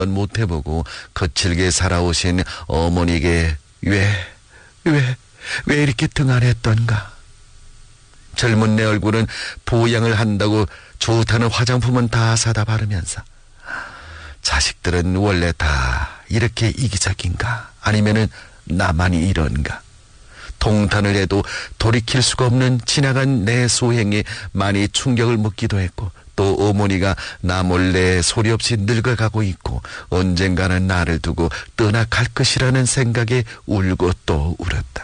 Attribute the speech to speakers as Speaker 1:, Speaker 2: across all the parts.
Speaker 1: 못 해보고 거칠게 살아오신 어머니에게 왜 이렇게 등한했던가. 젊은 내 얼굴은 보양을 한다고 좋다는 화장품은 다 사다 바르면서 자식들은 원래 다 이렇게 이기적인가? 아니면은 나만이 이런가? 통탄을 해도 돌이킬 수가 없는 지나간 내 소행에 많이 충격을 먹기도 했고, 또 어머니가 나 몰래 소리 없이 늙어가고 있고 언젠가는 나를 두고 떠나갈 것이라는 생각에 울고 또 울었다.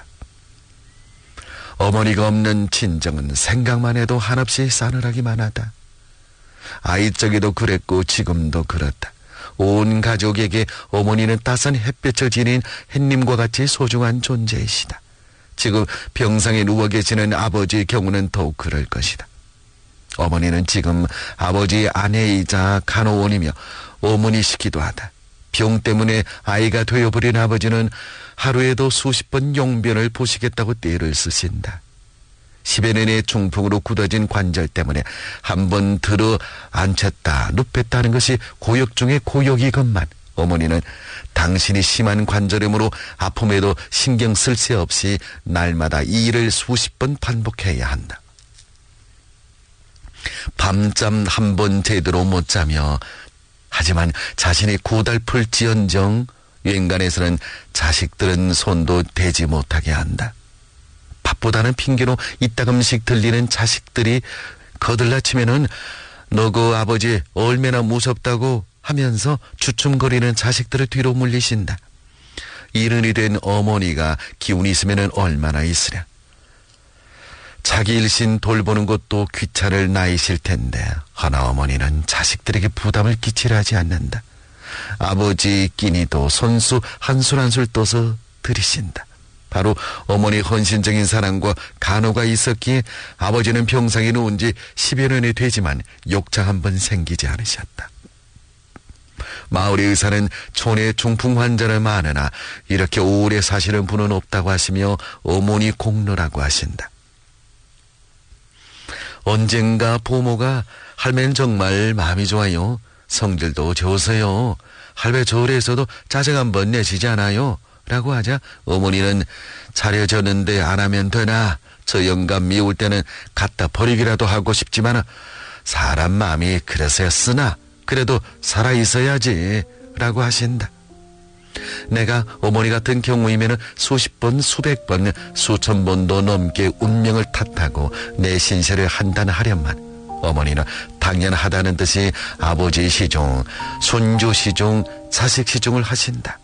Speaker 1: 어머니가 없는 친정은 생각만 해도 한없이 싸늘하기만 하다. 아이 적에도 그랬고 지금도 그렇다. 온 가족에게 어머니는 따스한 햇볕을 지닌 햇님과 같이 소중한 존재이시다. 지금 병상에 누워 계시는 아버지의 경우는 더욱 그럴 것이다. 어머니는 지금 아버지의 아내이자 간호원이며 어머니시기도 하다. 병 때문에 아이가 되어버린 아버지는 하루에도 수십 번 용변을 보시겠다고 떼를 쓰신다. 10여 년의 중풍으로 굳어진 관절 때문에 한 번 들어 앉혔다 눕혔다는 것이 고역 중에 고역이건만 어머니는 당신이 심한 관절염으로 아픔에도 신경 쓸 새 없이 날마다 이 일을 수십 번 반복해야 한다. 밤잠 한 번 제대로 못 자며 하지만 자신이 고달플지언정 웬간에서는 자식들은 손도 대지 못하게 한다. 밥보다는 핑계로 이따금씩 들리는 자식들이 거들나치면은 너 그 아버지 얼마나 무섭다고 하면서 주춤거리는 자식들을 뒤로 물리신다. 이른이 된 어머니가 기운이 있으면은 얼마나 있으랴. 자기 일신 돌보는 것도 귀찮을 나이실 텐데 하나 어머니는 자식들에게 부담을 끼치려 하지 않는다. 아버지 끼니도 손수 한술 한술 떠서 들이신다. 바로 어머니 헌신적인 사랑과 간호가 있었기에 아버지는 병상에 누운 지 10여 년이 되지만 욕장 한 번 생기지 않으셨다. 마을의 의사는 촌에 중풍 환자는 많으나 이렇게 오래 사시는 분은 없다고 하시며 어머니 공로라고 하신다. 언젠가 부모가 할매는 정말 마음이 좋아요. 성질도 좋으세요. 할매 절에서도 짜증 한번 내시지 않아요. 라고 하자 어머니는 차려졌는데 안 하면 되나? 저 영감 미울 때는 갖다 버리기라도 하고 싶지만 사람 마음이 그래서였으나 그래도 살아있어야지 라고 하신다. 내가 어머니 같은 경우이면 수십 번, 수백 번, 수천 번도 넘게 운명을 탓하고 내 신세를 한단하련만 어머니는 당연하다는 듯이 아버지 시중, 손주 시중, 자식 시중을 하신다.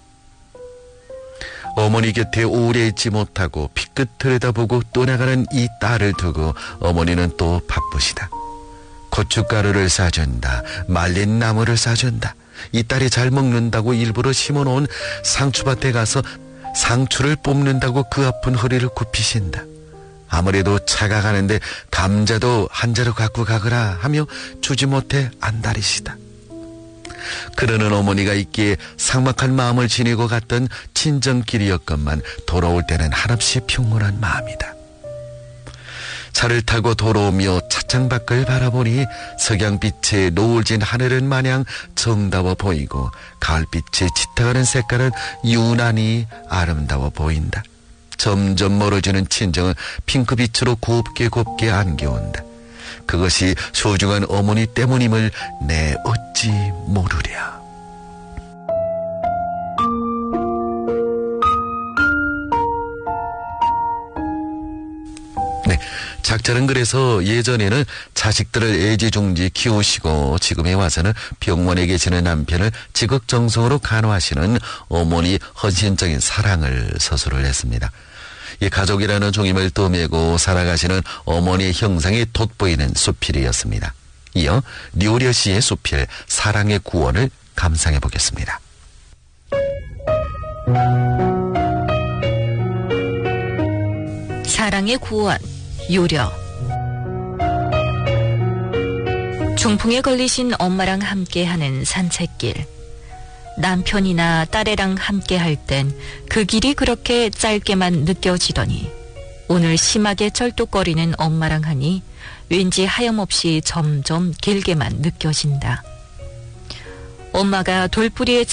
Speaker 1: 어머니 곁에 오래 있지 못하고 피끝 들여다보고 떠나가는 이 딸을 두고 어머니는 또 바쁘시다. 고춧가루를 싸준다. 말린 나무를 싸준다. 이 딸이 잘 먹는다고 일부러 심어놓은 상추밭에 가서 상추를 뽑는다고 그 아픈 허리를 굽히신다. 아무래도 차가 가는데 감자도 한 자루 갖고 가거라 하며 주지 못해 안달이시다. 그러는 어머니가 있기에 삭막한 마음을 지니고 갔던 친정길이었건만 돌아올 때는 한없이 평온한 마음이다. 차를 타고 돌아오며 차창 밖을 바라보니 석양빛에 노을진 하늘은 마냥 정다워 보이고 가을빛에 짙어가는 색깔은 유난히 아름다워 보인다. 점점 멀어지는 친정은 핑크빛으로 곱게 안겨온다. 그것이 소중한 어머니 때문임을 내 어찌 모르랴. 네, 작자는 그래서 예전에는 자식들을 애지중지 키우시고 지금에 와서는 병원에 계시는 남편을 지극정성으로 간호하시는 어머니 헌신적인 사랑을 서술을 했습니다. 이 가족이라는 종임을 떠매고 살아가시는 어머니의 형상이 돋보이는 수필이었습니다. 이어 류려 씨의 수필 사랑의 구원을 감상해 보겠습니다.
Speaker 2: 사랑의 구원, 유려. 중풍에 걸리신 엄마랑 함께하는 산책길. 남편이나 딸애랑 함께 할 땐 그 길이 그렇게 짧게만 느껴지더니 오늘 심하게 쩔뚝거리는 엄마랑 하니 왠지 하염없이 점점 길게만 느껴진다. 엄마가 돌뿌리에